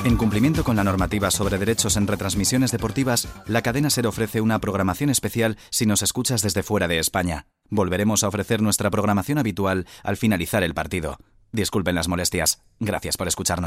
En cumplimiento con la normativa sobre derechos en retransmisiones deportivas, la cadena SER ofrece una programación especial si nos escuchas desde fuera de España. Volveremos a ofrecer nuestra programación habitual al finalizar el partido. Disculpen las molestias. Gracias por escucharnos.